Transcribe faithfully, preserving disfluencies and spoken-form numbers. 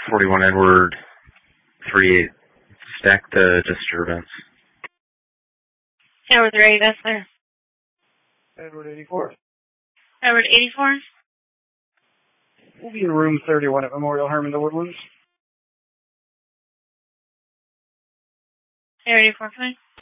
forty-one Edward, three eight. Stack the disturbance. Edward three eight, that's there. Edward eighty-four. Edward eighty-four. We'll be in room thirty-one at Memorial Herman, the Woodlands. Edward eighty-four, fine.